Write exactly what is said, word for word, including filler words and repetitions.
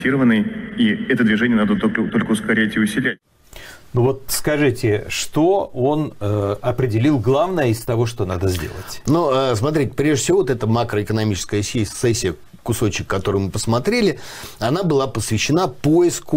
И это движение надо только, только ускорять и усилять. Ну вот скажите, что он э, определил главное из того, что надо сделать? Ну, э, смотрите, прежде всего, вот эта макроэкономическая сессия, кусочек, который мы посмотрели, она была посвящена поиску